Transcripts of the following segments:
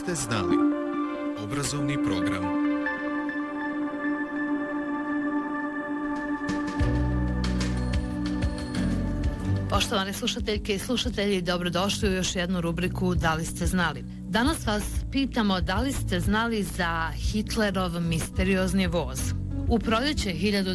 ste znali? Obrazovni program. Poštovane slušateljke i slušatelji, dobrodošli u još jednu rubriku Da li ste znali? Danas vas pitamo da li ste znali za Hitlerov misteriozni voz. U proljeće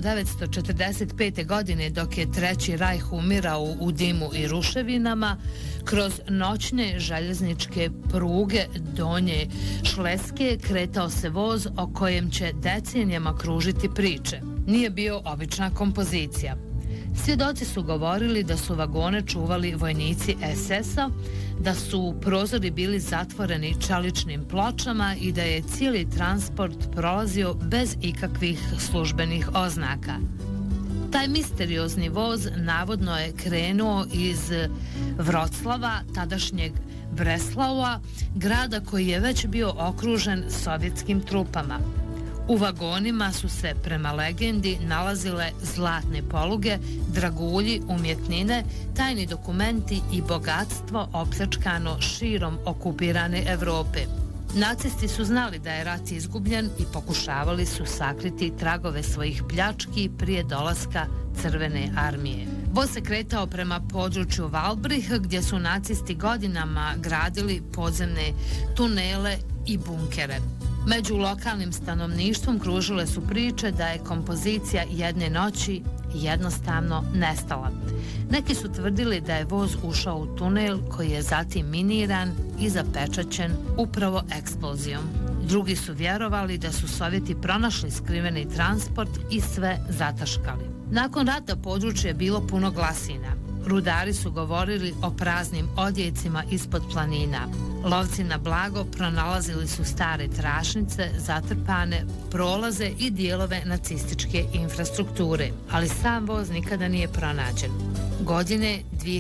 1945. godine, dok je Treći rajh umirao u dimu i ruševinama, kroz noćne željezničke pruge Donje Šleske kretao se voz o kojem će decenijama kružiti priče. Nije bio obična kompozicija. Svjedoci su govorili da su vagone čuvali vojnici SS-a, da su prozori bili zatvoreni čeličnim pločama i da je cijeli transport prolazio bez ikakvih službenih oznaka. Taj misteriozni voz navodno je krenuo iz Vroclava, tadašnjeg Breslava, grada koji je već bio okružen sovjetskim trupama. U vagonima su se, prema legendi, nalazile zlatne poluge, dragulji, umjetnine, tajni dokumenti i bogatstvo opljačkano širom okupirane Evrope. Nacisti su znali da je rat izgubljen i pokušavali su sakriti tragove svojih pljački prije dolaska Crvene armije. Voz se kretao prema području Valbrih, gdje su nacisti godinama gradili podzemne tunele i bunkere. Među lokalnim stanovništvom kružile su priče da je kompozicija jedne noći jednostavno nestala. Neki su tvrdili da je voz ušao u tunel koji je zatim miniran i zapečaćen upravo eksplozijom. Drugi su vjerovali da su Sovjeti pronašli skriveni transport i sve zataškali. Nakon rata područje je bilo puno glasina. Rudari su govorili o praznim odjecima ispod planina. Lovci na blago pronalazili su stare tračnice, zatrpane prolaze i dijelove nacističke infrastrukture, ali sam voz nikada nije pronađen. Godine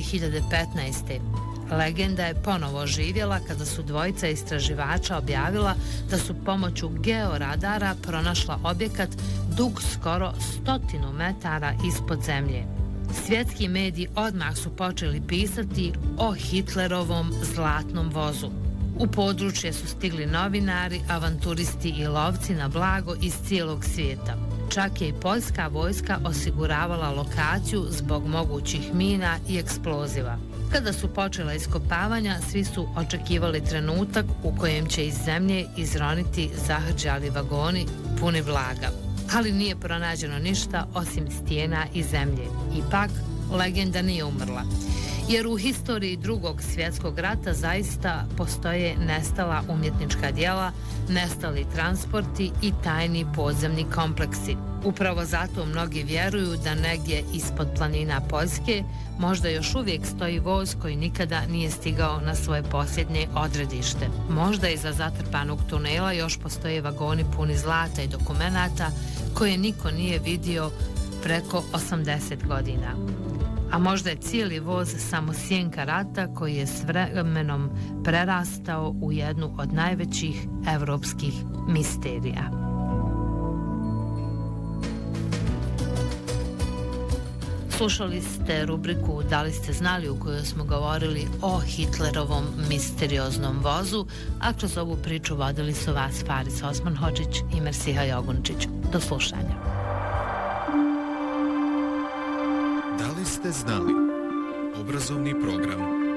2015. legenda je ponovo živjela kada su dvojica istraživača objavila da su pomoću georadara pronašla objekat dug skoro 100 metara ispod zemlje. Svjetski mediji odmah su počeli pisati o Hitlerovom zlatnom vozu. U područje su stigli novinari, avanturisti i lovci na blago iz cijelog svijeta. Čak je i poljska vojska osiguravala lokaciju zbog mogućih mina i eksploziva. Kada su počela iskopavanja, svi su očekivali trenutak u kojem će iz zemlje izroniti zahrđali vagoni puni blaga. Ali nije pronađeno ništa osim stijena i zemlje. Ipak, legenda nije umrla. Jer u historiji Drugog svjetskog rata zaista postoje nestala umjetnička djela, nestali transporti i tajni podzemni kompleksi. Upravo zato mnogi vjeruju da negdje ispod planina Poljske možda još uvijek stoji voz koji nikada nije stigao na svoje posljednje odredište. Možda iza zatrpanog tunela još postoje vagoni puni zlata i dokumenata koje niko nije vidio preko 80 godina. A možda je cijeli voz samo sjenka rata koji je s vremenom prerastao u jednu od najvećih evropskih misterija. Slušali ste rubriku Da li ste znali, u kojoj smo govorili o Hitlerovom misterioznom vozu, a kroz ovu priču vodili su vas Faris Osman-Hodžić i Mersiha Jogunčić. Do slušanja. Da li ste znali? Obrazovni program.